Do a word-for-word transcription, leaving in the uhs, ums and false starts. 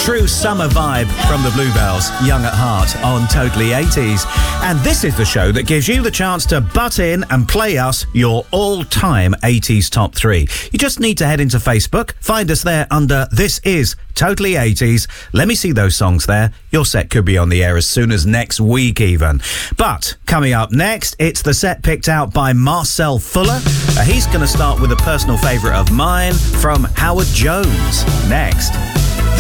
true summer vibe from the Bluebells, Young at Heart on Totally eighties. And this is the show that gives you the chance to butt in and play us your all-time eighties top three. You just need to head into Facebook, find us there under This Is Totally eighties. Let me see those songs there. Your set could be on the air as soon as next week even. But coming up next, it's the set picked out by Marcel Fuller. Uh, he's going to start with a personal favourite of mine from Howard Jones. Next.